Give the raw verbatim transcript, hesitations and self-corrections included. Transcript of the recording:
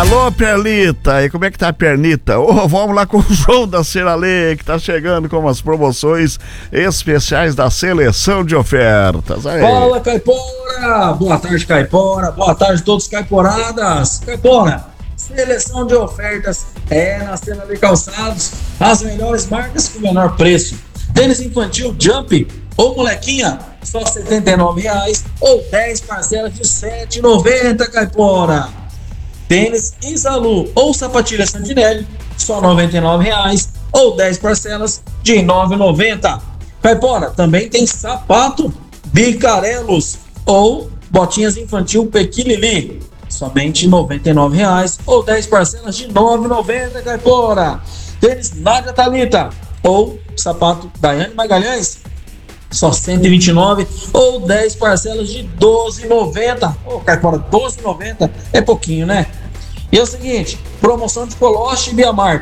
Alô, Perlita, e como é que tá a pernita? Oh, vamos lá com o João da Seralê, que tá chegando com as promoções especiais da seleção de ofertas. Aí. Fala, Caipora! Boa tarde, Caipora! Boa tarde a todos, Caiporadas! Caipora, seleção de ofertas é na Seralê Calçados, as melhores marcas com o menor preço. Tênis infantil Jump ou molequinha, só setenta e nove reais ou dez parcelas de sete reais e noventa centavos, Caipora. Tênis Isalu ou sapatilha Santinelli, só noventa e nove reais ou dez parcelas de nove reais e noventa centavos. Caipora, também tem sapato Bicarelos ou botinhas infantil Pequilili, somente noventa e nove reais ou dez parcelas de nove reais e noventa centavos, Caipora. Tênis Nádia Thalita ou sapato Daiane Magalhães, só cento e vinte e nove reais ou dez parcelas de doze reais e noventa centavos. Ô, Caipora, doze reais e noventa centavos é pouquinho, né? E é o seguinte, promoção de Coloche e Biamar.